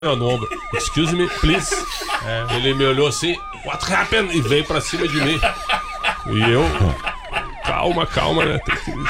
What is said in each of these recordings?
no ombro. Excuse me, please. Ele me olhou assim, what happened? E veio pra cima de mim. E eu, calma, né?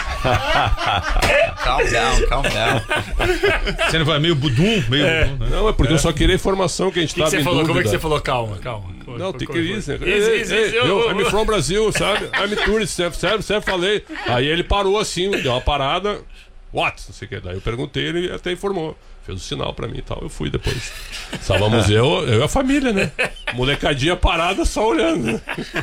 Calm down. Você não vai meio budum? Budum, né? Não, é porque eu só queria informação que a gente tava em dúvida. Como é que você falou? Calma. Não, tem que ir, né? Eu I'm from Brasil, sabe? I'm tourist, sempre falei. Aí ele parou assim, deu uma parada. What? Não sei o que. Daí eu perguntei, ele até informou. Fez um sinal pra mim e tal, eu fui depois. Estávamos eu e a família, né? Molecadinha parada só olhando.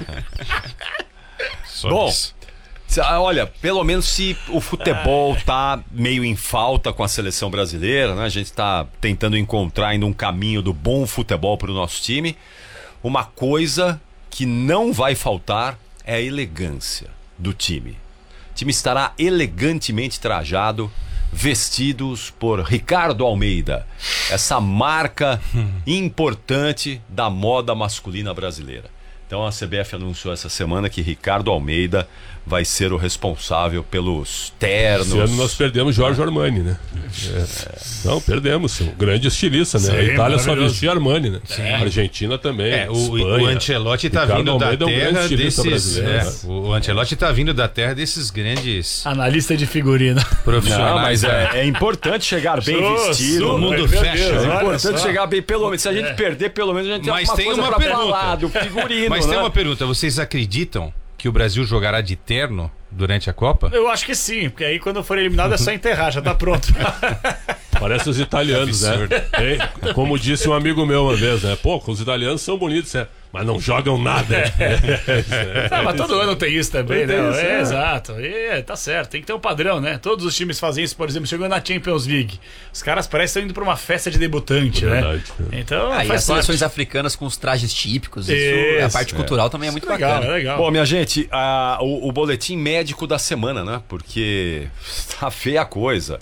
Bom, olha, pelo menos se o futebol tá meio em falta com a seleção brasileira, né? A gente tá tentando encontrar ainda um caminho do bom futebol pro nosso time. Uma coisa que não vai faltar é a elegância do time. O time estará elegantemente trajado, vestidos por Ricardo Almeida, essa marca importante da moda masculina brasileira. Então a CBF anunciou essa semana que Ricardo Almeida vai ser o responsável pelos ternos. Esse ano nós perdemos Giorgio Armani, né? Não, perdemos. Um grande estilista, né? Sim, a Itália só vestia Armani, né? Sim. A Argentina também. O Ancelotti tá vindo da terra desses. O Ancelotti tá vindo da terra desses grandes Analista de figurino. profissionais. Não, mas é importante chegar bem vestido. O mundo Meu fecha. Deus, É olha importante só. chegar bem, pelo menos. Se a gente perder, pelo menos a gente Mas tem tem alguma uma coisa pra pergunta. falar do figurino, Mas né? tem uma pergunta: vocês acreditam que o Brasil jogará de terno durante a Copa? Eu acho que sim, porque aí quando for eliminado é só enterrar, já tá pronto. Parece os italianos, né? Absurdo. Hein? Como disse um amigo meu uma vez, né? Pô, os italianos são bonitos, né? Mas não jogam nada. Mas todo ano tem isso também, Tem né? isso, é. Exato. Tá certo, tem que ter um padrão, né? Todos os times fazem isso, por exemplo, chegando na Champions League. Os caras parecem que estão indo pra uma festa de debutante, Verdade. né? Então, E as faz seleções parte. africanas com os trajes típicos, isso, a parte cultural também é muito Legal, bacana. é legal. Bom, minha gente, o boletim médico da semana, né? Porque tá feia a coisa.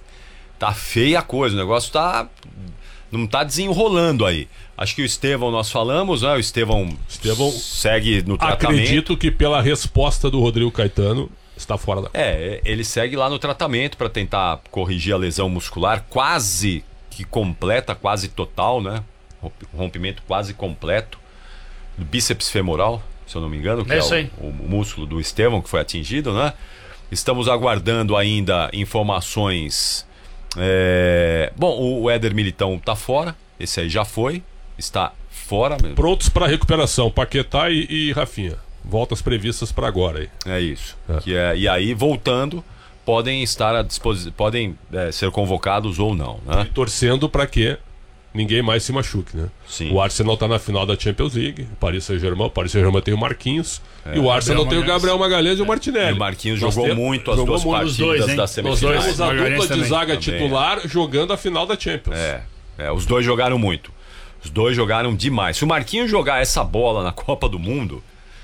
O negócio não tá desenrolando aí. Acho que o Estevão nós falamos, né? O Estevão segue no tratamento. Acredito que pela resposta do Rodrigo Caetano está fora da... Ele segue lá no tratamento para tentar corrigir a lesão muscular quase que completa, quase total, né? Rompimento quase completo do bíceps femoral, se eu não me engano, que É isso aí. o músculo do Estevão que foi atingido, né? Estamos aguardando ainda informações. Bom, o Éder Militão tá fora, esse aí já foi, está fora mesmo. Prontos para recuperação, Paquetá e Rafinha. Voltas previstas para agora aí. É isso. E aí, voltando, podem estar à disposição, podem ser convocados ou não, né? E torcendo para que ninguém mais se machuque, né? Sim. O Arsenal tá na final da Champions League, o Paris Saint-Germain tem o Marquinhos, e o Arsenal tem o Gabriel Magalhães e o Martinelli. E o Marquinhos Nós jogou temos- muito as jogou duas muito partidas os dois, hein? da Os semifinais. dois. Temos a Magalhães dupla de também. zaga Também. titular jogando a final da Champions. Os dois jogaram muito. Os dois jogaram demais. Se o Marquinhos jogar essa bola na Copa do Mundo,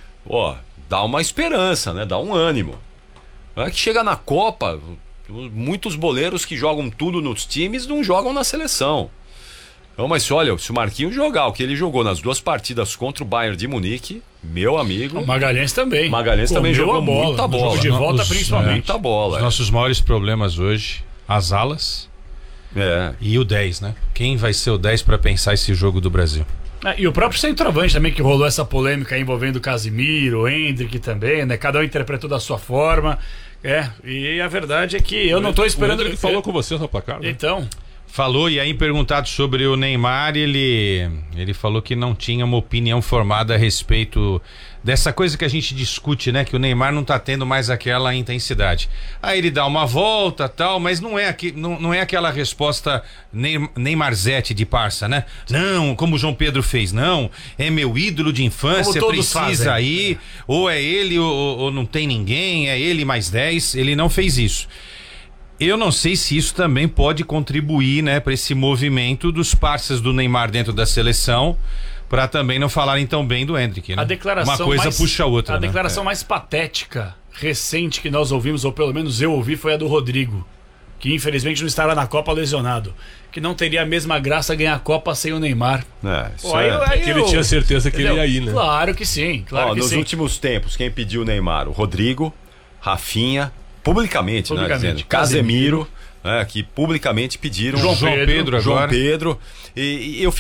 dá uma esperança, né? Dá um ânimo. É que chega na Copa, muitos boleiros que jogam tudo nos times não jogam na seleção. Então, mas olha, se o Marquinhos jogar o que ele jogou nas duas partidas contra o Bayern de Munique, meu amigo, O Magalhães também. Magalhães também Comeu jogou a bola. muita No bola. jogo de volta, principalmente. muita bola. Os nossos maiores problemas hoje, as alas e o 10, né? Quem vai ser o 10 para pensar esse jogo do Brasil? E o próprio centroavante também, que rolou essa polêmica envolvendo o Casimiro, o Hendrick também, né? Cada um interpretou da sua forma. E a verdade é que eu não tô esperando... O Hendrick falou com você no placar, né? Então... Falou, e aí perguntado sobre o Neymar, ele falou que não tinha uma opinião formada a respeito dessa coisa que a gente discute, né? Que o Neymar não tá tendo mais aquela intensidade. Aí ele dá uma volta tal, mas não é aquela resposta Neymarzete de parça, né? Não, como o João Pedro fez, não. É meu ídolo de infância, Como todos precisa fazem. ir, ou é ele ou não tem ninguém, é ele mais 10. Ele não fez isso. Eu não sei se isso também pode contribuir, né, para esse movimento dos parceiros do Neymar dentro da seleção, para também não falarem tão bem do Hendrick, né? A declaração Uma coisa mais, puxa a outra. A né? declaração mais patética, recente que nós ouvimos, ou pelo menos eu ouvi, foi a do Rodrigo, que infelizmente não estará na Copa lesionado. Que não teria a mesma graça ganhar a Copa sem o Neymar. Isso é. Que ele tinha certeza que ele ia ir, né? Claro que sim, claro que nos sim. últimos tempos, quem pediu o Neymar? O Rodrigo, Rafinha, publicamente, né? Publicamente. Dizendo, Casemiro, que publicamente pediram João Pedro João agora. Pedro. E eu